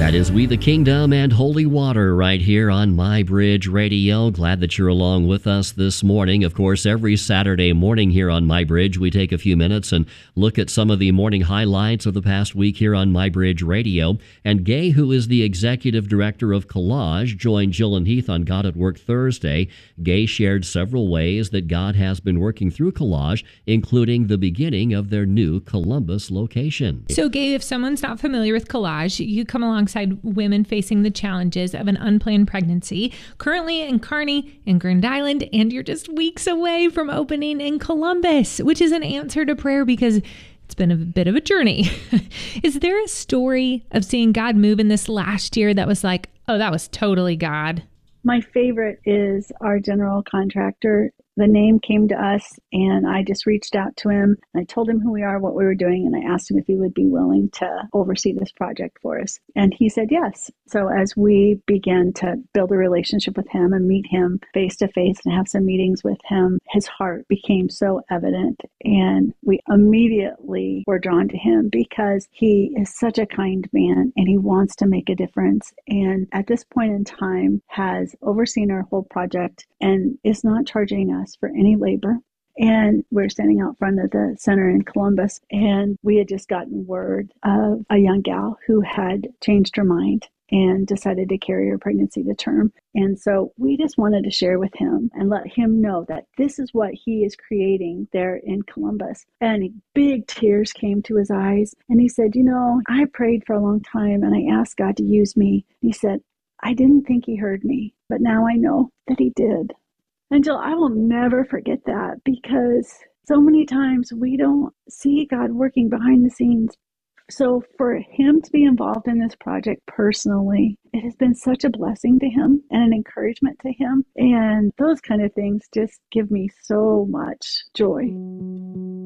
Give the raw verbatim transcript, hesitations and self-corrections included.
That is We the Kingdom and Holy Water right here on My Bridge Radio. Glad that you're along with us this morning. Of course, every Saturday morning here on My Bridge, we take a few minutes and look at some of the morning highlights of the past week here on My Bridge Radio. And Gay, who is the executive director of Collage, joined Jill and Heath on God at Work Thursday. Gay shared several ways that God has been working through Collage, including the beginning of their new Columbus location. So, Gay, if someone's not familiar with Collage, you come alongside women facing the challenges of an unplanned pregnancy, currently in Kearney and Grand Island, and you're just weeks away from opening in Columbus, which is an answer to prayer because it's been a bit of a journey. Is there a story of seeing God move in this last year that was like, oh, that was totally God? My favorite is our general contractor. The name came to us, and I just reached out to him. I told him who we are, what we were doing, and I asked him if he would be willing to oversee this project for us. And he said yes. So as we began to build a relationship with him and meet him face to face and have some meetings with him, his heart became so evident. And we immediately were drawn to him because he is such a kind man and he wants to make a difference. And at this point in time has overseen our whole project and is not charging us for any labor. And we're standing out front of the center in Columbus, and we had just gotten word of a young gal who had changed her mind and decided to carry her pregnancy to term. And so we just wanted to share with him and let him know that this is what he is creating there in Columbus. And big tears came to his eyes. And he said, you know, I prayed for a long time and I asked God to use me. He said, I didn't think he heard me, but now I know that he did. And Jill, I will never forget that because so many times we don't see God working behind the scenes. So for him to be involved in this project personally, it has been such a blessing to him and an encouragement to him. And those kind of things just give me so much joy.